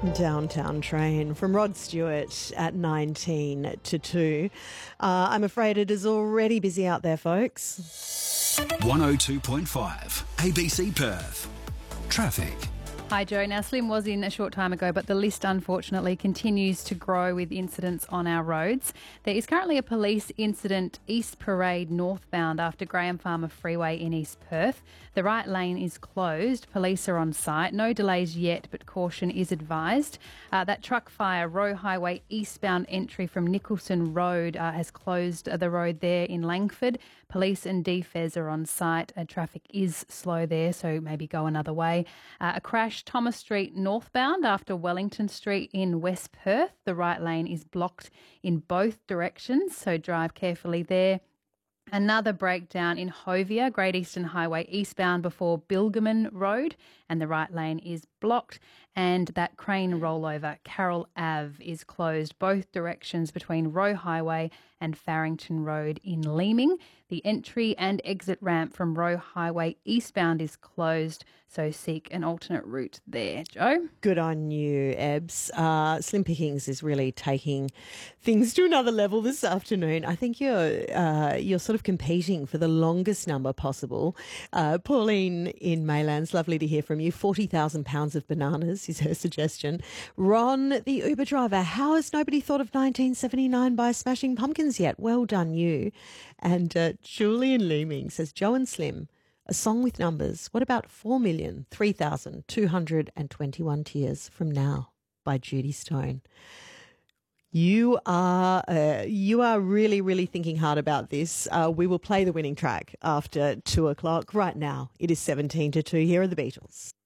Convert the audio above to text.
Downtown Train from Rod Stewart at 19 to 2. I'm afraid it is already busy out there, folks. 102.5 ABC Perth. Traffic. Hi Joe. Now Slim was in a short time ago, but the list unfortunately continues to grow with incidents on our roads. There is currently a police incident East Parade northbound after Graham Farmer Freeway in East Perth. The right lane is closed. Police are on site. No delays yet, but caution is advised. That truck fire Roe Highway eastbound entry from Nicholson Road has closed the road there in Langford. Police and DFES are on site. Traffic is slow there, so maybe go another way. A crash Thomas Street northbound after Wellington Street in West Perth. The right lane is blocked in both directions, so drive carefully there. Another breakdown in Hovia, Great Eastern Highway eastbound before Bilgerman Road, and the right lane is blocked. And that crane rollover, Carroll Ave, is closed both directions between Roe Highway and Farrington Road in Leeming. The entry and exit ramp from Roe Highway eastbound is closed, so seek an alternate route there. Joe? Good on you, Ebbs. Slim Pickings is really taking things to another level this afternoon. I think you're sort of competing for the longest number possible. Pauline in Maylands, lovely to hear from you. 40,000 pounds of bananas is her suggestion. Ron, the Uber driver, how has nobody thought of 1979 by Smashing Pumpkins yet? Well done, you. And Julian Leeming says, Joe and Slim, a song with numbers. What about 4,003,221 tears from now by Judy Stone? You are really, really thinking hard about this. We will play the winning track after 2 o'clock. Right now, it is 17 to 2. Here are the Beatles.